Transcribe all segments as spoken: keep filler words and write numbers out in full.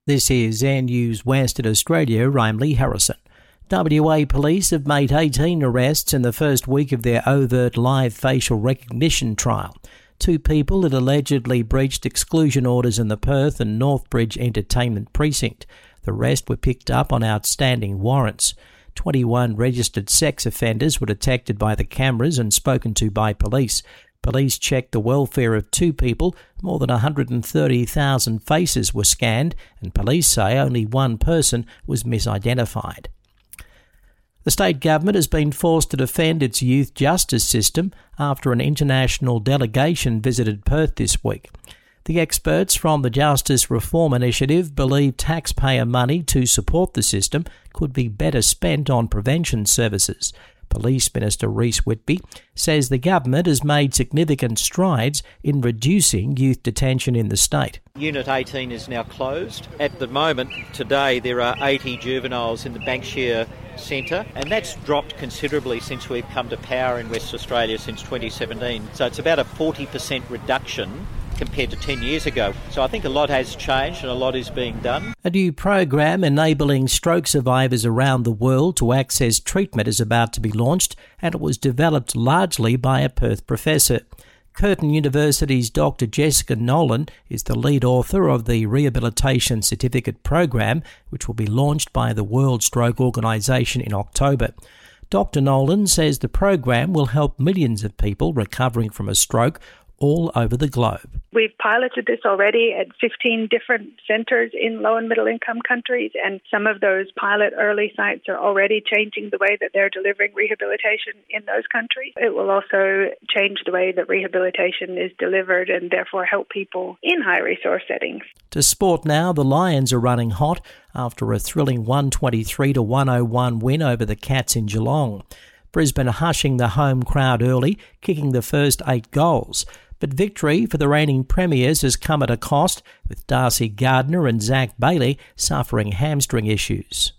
This is Air News West in Australia. I'm Lee Harrison. W A police have made eighteen arrests in the first week of their overt live facial recognition trial. Two people had allegedly breached exclusion orders in the Perth and Northbridge Entertainment Precinct. The rest were picked up on outstanding warrants. twenty-one registered sex offenders were detected by the cameras and spoken to by police. Police checked the welfare of two people. More than one hundred thirty thousand faces were scanned, and police say only one person was misidentified. The state government has been forced to defend its youth justice system after an international delegation visited Perth this week. The experts from the Justice Reform Initiative believe taxpayer money to support the system could be better spent on prevention services. Police Minister Reece Whitby says the government has made significant strides in reducing youth detention in the state. Unit eighteen is now closed. At the moment, today, there are eighty juveniles in the Banksia Centre, and that's dropped considerably since we've come to power in West Australia since twenty seventeen. So it's about a forty percent reduction compared to ten years ago. So I think a lot has changed and a lot is being done. A new program enabling stroke survivors around the world to access treatment is about to be launched, and it was developed largely by a Perth professor. Curtin University's Doctor Jessica Nolan is the lead author of the Rehabilitation Certificate program, which will be launched by the World Stroke Organisation in October. Doctor Nolan says the program will help millions of people recovering from a stroke all over the globe. We've piloted this already at fifteen different centres in low and middle income countries, and some of those pilot early sites are already changing the way that they're delivering rehabilitation in those countries. It will also change the way that rehabilitation is delivered and therefore help people in high resource settings. To sport now, the Lions are running hot after a thrilling one twenty-three to one oh one win over the Cats in Geelong. Brisbane hushing the home crowd early, kicking the first eight goals. But victory for the reigning premiers has come at a cost, with Darcy Gardner and Zach Bailey suffering hamstring issues.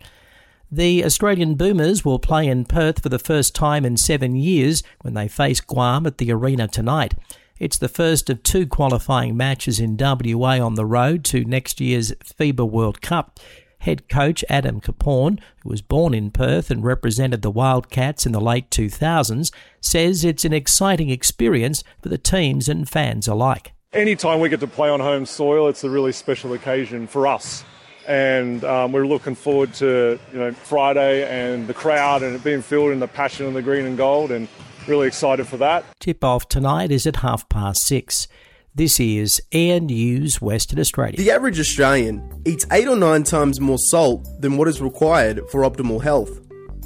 The Australian Boomers will play in Perth for the first time in seven years when they face Guam at the Arena tonight. It's the first of two qualifying matches in W A on the road to next year's FIBA World Cup. Head coach Adam Caporn, who was born in Perth and represented the Wildcats in the late two thousands, says it's an exciting experience for the teams and fans alike. Anytime we get to play on home soil, it's a really special occasion for us. And um, we're looking forward to you know Friday and the crowd and it being filled in the passion of the green and gold, and really excited for that. Tip-off tonight is at half past six. This is Air News Western Australia. The average Australian eats eight or nine times more salt than what is required for optimal health.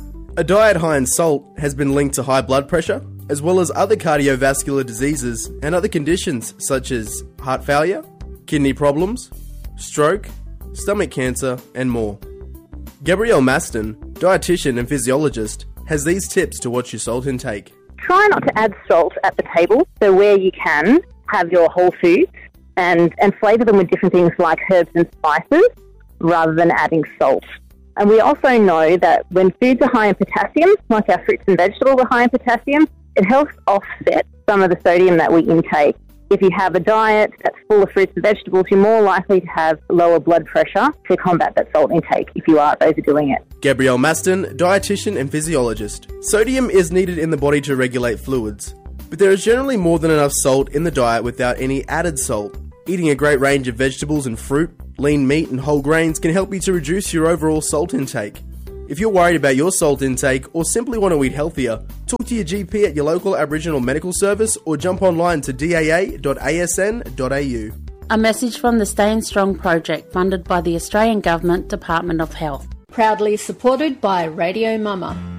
A diet high in salt has been linked to high blood pressure, as well as other cardiovascular diseases and other conditions such as heart failure, kidney problems, stroke, stomach cancer, and more. Gabrielle Maston, dietitian and physiologist, has these tips to watch your salt intake. Try not to add salt at the table, so where you can, have your whole foods and, and flavour them with different things like herbs and spices rather than adding salt. And we also know that when foods are high in potassium, like our fruits and vegetables are high in potassium, it helps offset some of the sodium that we intake. If you have a diet that's full of fruits and vegetables, you're more likely to have lower blood pressure to combat that salt intake if you are overdoing it. Gabrielle Maston, dietitian and physiologist. Sodium is needed in the body to regulate fluids, but there is generally more than enough salt in the diet without any added salt. Eating a great range of vegetables and fruit, lean meat and whole grains can help you to reduce your overall salt intake. If you're worried about your salt intake or simply want to eat healthier, talk to your G P at your local Aboriginal medical service or jump online to d a a dot a s n dot a u. A message from the Staying Strong project funded by the Australian Government Department of Health. Proudly supported by Radio Mama.